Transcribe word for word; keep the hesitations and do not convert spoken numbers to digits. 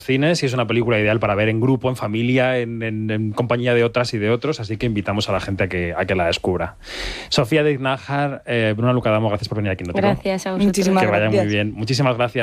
cines y es una película ideal para ver en grupo, en familia, en, en, en compañía de otras y de otros, así que invitamos a la gente a que, a que la descubra. Sofía Diz Nájar, eh, Bruna Lucadamo, gracias por venir aquí. ¿No? Gracias a vosotros. Muchísimas que vaya gracias. muy bien. Muchísimas gracias.